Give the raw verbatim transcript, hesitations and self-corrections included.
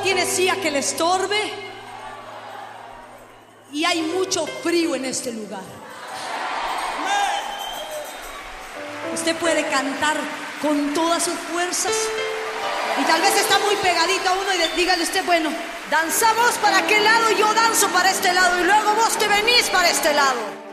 tiene silla que le estorbe y hay mucho frío en este lugar. Usted puede cantar con todas sus fuerzas y tal vez está muy pegadito a uno y dígale usted, bueno, danzamos para aquel lado y yo danzo para este lado y luego vos te venís para este lado.